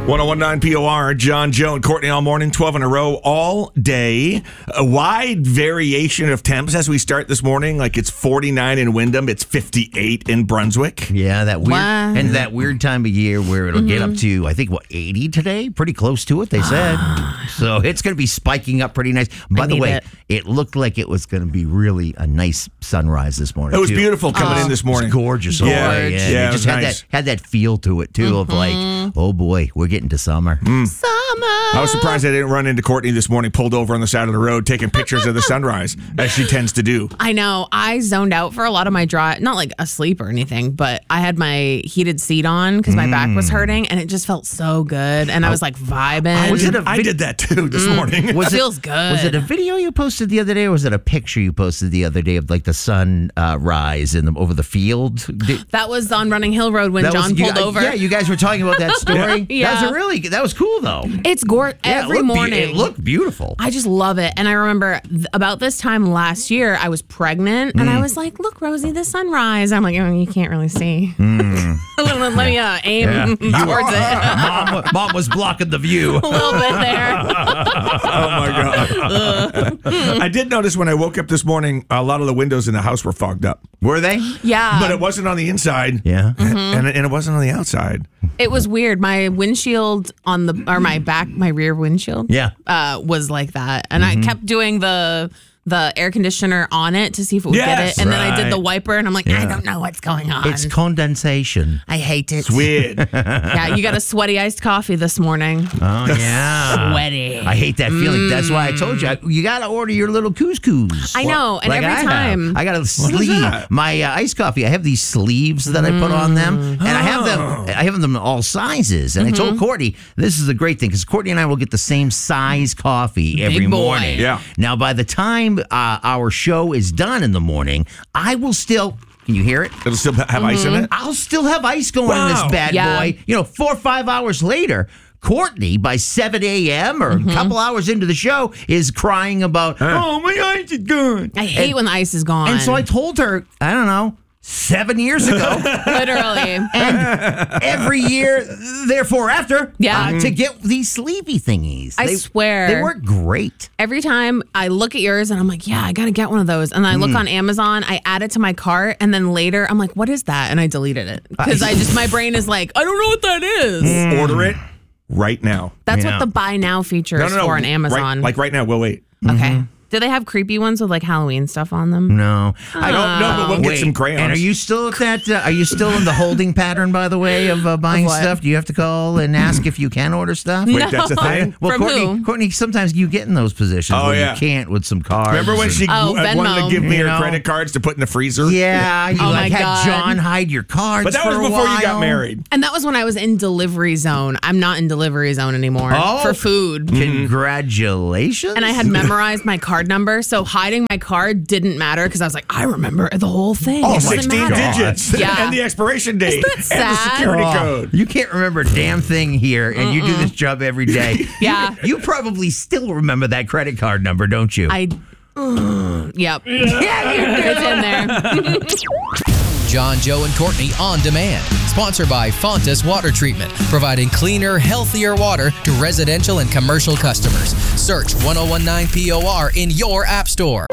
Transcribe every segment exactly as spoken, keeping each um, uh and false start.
one oh one nine P O R, John, Joe, and Courtney all morning, twelve in a row, all day. A wide variation of temps as we start this morning. Like it's forty-nine in Windham, it's fifty-eight in Brunswick. Yeah, that weird, Wow. and that weird time of year where it'll mm-hmm. get up to, I think, what, eighty today? Pretty close to it, they said. So it's going to be spiking up pretty nice. By I the way, it. it looked like it was going to be really a nice sunrise this morning. It was too. beautiful coming oh. in this morning. It was gorgeous. Yeah, yeah, yeah, yeah. it It was just had nice. that had that feel to it too, mm-hmm. of like, oh boy, we're getting to summer. Mm. Summer. I was surprised I didn't run into Courtney this morning, pulled over on the side of the road, taking pictures of the sunrise, as she tends to do. I know. I zoned out for a lot of my drive. Not like asleep or anything, but I had my heated seat on because my mm. back was hurting, and it just felt so good. And I was like vibing. I, Was did, it a I vid- did that too this mm. morning. Was it feels good. Was it a video you posted the other day, or was it a picture you posted the other day of like the sun uh, rise in the, over the field? Did, that was on Running Hill Road when that John was, you, pulled over. Yeah, you guys were talking about that story. Yeah. That was a really that was cool though. It's gorgeous Yeah, every it looked morning. Be- it looked beautiful. I just love it. And I remember th- about this time last year, I was pregnant, and Mm. I was like, "Look, Rosie, the sunrise." I'm like, "Oh, you can't really see." Mm. let, let me uh, aim Yeah. towards it. Mom, Mom was blocking the view. A little bit there. Oh my God. I did notice when I woke up this morning, a lot of the windows in the house were fogged up. Were they? Yeah. But it wasn't on the inside. Yeah. Mm-hmm. And, and it wasn't on the outside. It was weird. My windshield on the, or my back, my rear windshield, Yeah. uh, was like that. And Mm-hmm. I kept doing the the air conditioner on it to see if it would Yes, get it. And then I did right. the wiper, and I'm like, Yeah. I don't know what's going on. It's condensation. I hate it. It's weird. Yeah, you got a sweaty iced coffee this morning. Oh yeah. Sweaty. I hate that feeling. Mm. That's why I told you I, you got to order your little couscous. I know, and Like every I have. time. I got a is sleeve. that? My uh, iced coffee. I have these sleeves that I put on them, and I have them. I have them in all sizes. And Mm-hmm. I told Courtney this is a great thing because Courtney and I will get the same size coffee every Big boy. morning. Yeah. Now by the time uh, our show is done in the morning, I will still. Can you hear it? It'll still have ice in it? I'll still have ice going in this Wow. bad Yeah. boy. You know, four or five hours later, Courtney, by seven a.m. or Mm-hmm. a couple hours into the show, is crying about, oh, my ice is gone. I hate and, when the ice is gone. And so I told her, I don't know, seven years ago, Literally. and every year, therefore after, Yeah. uh, to get these sleepy thingies. I They- swear. They work great. Every time I look at yours and I'm like, yeah, I got to get one of those. And then I look on Amazon, I add it to my cart, and then later I'm like, what is that? And I deleted it because I just, my brain is like, I don't know what that is. Order it right now. That's Yeah. what the buy now feature No, is no, no. for on Amazon. Right, like right now. We'll wait. Okay. Do they have creepy ones with like Halloween stuff on them? No, I don't know, but we'll get Wait, some crayons. And are you still at that? Uh, are you still in the holding pattern, by the way, of uh, buying Of what? stuff? Do you have to call and ask if you can order stuff? Wait, that's a thing? Well, From Courtney, who? Courtney, sometimes you get in those positions Oh, where yeah. you can't with some cards. Remember when and- she Oh, w- wanted to Venmo. give me You her know? credit cards to put in the freezer? Yeah, you Oh, like my had God. John hide your cards. But that for was a before you got while. married. And that was when I was in delivery zone. I'm not in delivery zone anymore Oh. for food. Congratulations! And I had memorized my card number, so hiding my card didn't matter because I was like, I remember the whole thing. All It doesn't sixteen matter. digits. Yeah. And the expiration date. that And the sad? security Oh, code. You can't remember a damn thing here, and you do this job every day. Yeah. You probably still remember that credit card number, don't you? I, uh, yep. yeah, you do. It's in there. John, Joe, and Courtney On Demand. Sponsored by Fontas Water Treatment, providing cleaner, healthier water to residential and commercial customers. Search ten nineteen P O R in your app store.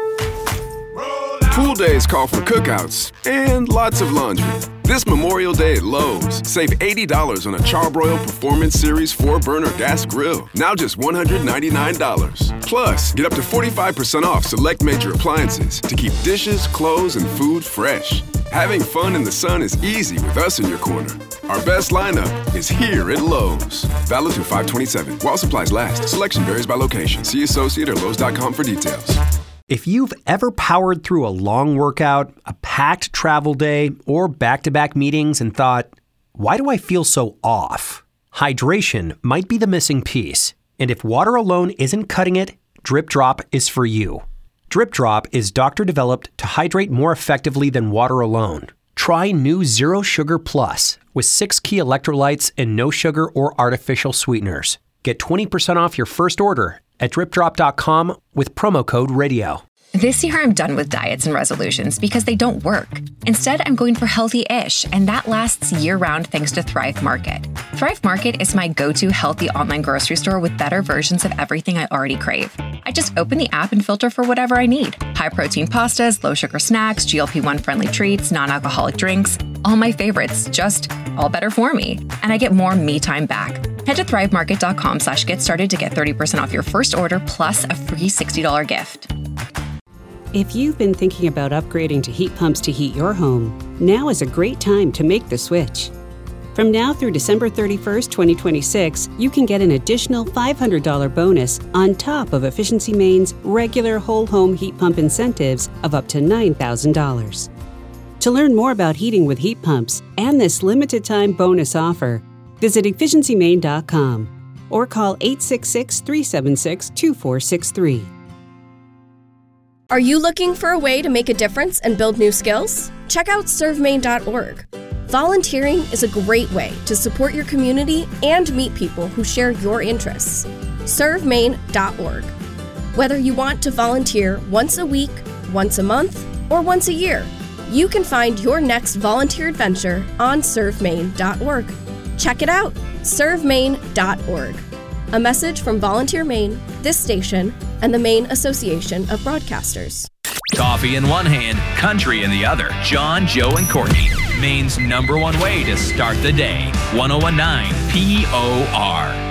Pool days call for cookouts and lots of laundry. This Memorial Day at Lowe's, save eighty dollars on a Charbroil Performance Series four burner gas grill. Now just one hundred ninety-nine dollars. Plus, get up to forty-five percent off select major appliances to keep dishes, clothes, and food fresh. Having fun in the sun is easy with us in your corner. Our best lineup is here at Lowe's. Valid through five twenty-seven. While supplies last. Selection varies by location. See associate or Lowe's dot com for details. If you've ever powered through a long workout, a packed travel day, or back-to-back meetings and thought, why do I feel so off? Hydration might be the missing piece. And if water alone isn't cutting it, Drip Drop is for you. Drip Drop is doctor-developed to hydrate more effectively than water alone. Try new Zero Sugar Plus with six key electrolytes and no sugar or artificial sweeteners. Get twenty percent off your first order at drip drop dot com with promo code radio. This year, I'm done with diets and resolutions because they don't work. Instead, I'm going for healthy-ish, and that lasts year-round thanks to Thrive Market. Thrive Market is my go-to healthy online grocery store with better versions of everything I already crave. I just open the app and filter for whatever I need. High-protein pastas, low-sugar snacks, G L P one friendly treats, non-alcoholic drinks, all my favorites, just all better for me. And I get more me time back. Head to thrivemarket.com slash get started to get thirty percent off your first order plus a free sixty dollars gift. If you've been thinking about upgrading to heat pumps to heat your home, now is a great time to make the switch. From now through December thirty-first, twenty twenty-six, you can get an additional five hundred dollars bonus on top of Efficiency Maine's regular whole home heat pump incentives of up to nine thousand dollars. To learn more about heating with heat pumps and this limited time bonus offer, visit efficiency maine dot com or call eight six six, three seven six, two four six three. Are you looking for a way to make a difference and build new skills? Check out serve maine dot org. Volunteering is a great way to support your community and meet people who share your interests. serve maine dot org. Whether you want to volunteer once a week, once a month, or once a year, you can find your next volunteer adventure on serve maine dot org. Check it out, serve maine dot org. A message from Volunteer Maine, this station, and the Maine Association of Broadcasters. Coffee in one hand, country in the other. John, Joe, and Courtney. Maine's number one way to start the day. one oh one point nine P O R.